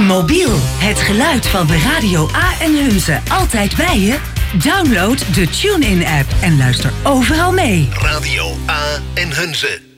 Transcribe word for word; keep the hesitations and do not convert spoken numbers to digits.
Mobiel, het geluid van de Radio A en Hunze altijd bij je? Download de TuneIn-app en luister overal mee. Radio A en Hunze.